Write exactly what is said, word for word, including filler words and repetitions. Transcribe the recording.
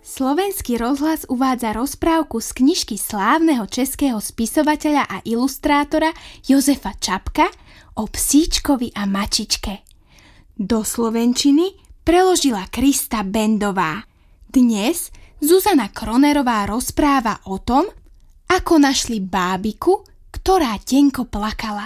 Slovenský rozhlas uvádza rozprávku z knižky slávneho českého spisovateľa a ilustrátora Jozefa Čapka o psíčkovi a mačičke. Do slovenčiny preložila Krista Bendová. Dnes Zuzana Kronerová rozpráva o tom, ako našli bábiku, ktorá tenko plakala.